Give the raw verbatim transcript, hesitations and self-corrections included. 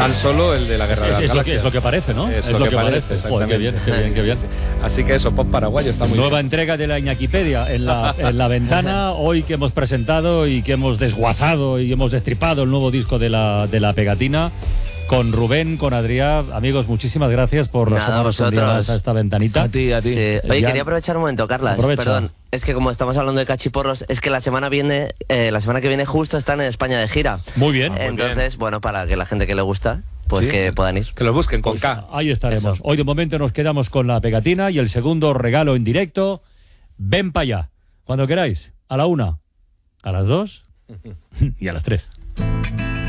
Han Solo, el de la Guerra es, de las es, Galaxias. Lo que, es lo que parece, ¿no? Es, es lo, lo que, que parece, parece. exactamente. Joder, qué bien, qué bien, qué bien. Sí, sí. Así que eso, pop paraguayo está muy Nueva bien. entrega de la Iñakipedia en la, en la ventana, hoy que hemos presentado y que hemos desguazado y hemos destripado el nuevo disco de la, de la Pegatina. Con Rubén, con Adrián, amigos, muchísimas gracias por asomarnos un día más a esta ventanita. A ti, a ti. Sí. Oye, Ya- quería aprovechar un momento, Carlas. Aprovecha. Perdón, es que como estamos hablando de cachiporros, es que la semana viene, eh, la semana que viene justo están en España de gira. Muy bien. Ah, muy Entonces, bien. bueno, para que la gente que le gusta, pues Sí. que puedan ir. Que lo busquen con Pues K. ahí estaremos. Eso. Hoy de momento nos quedamos con la Pegatina y el segundo regalo en directo. Ven para allá. Cuando queráis. A la una, a las dos y a las tres.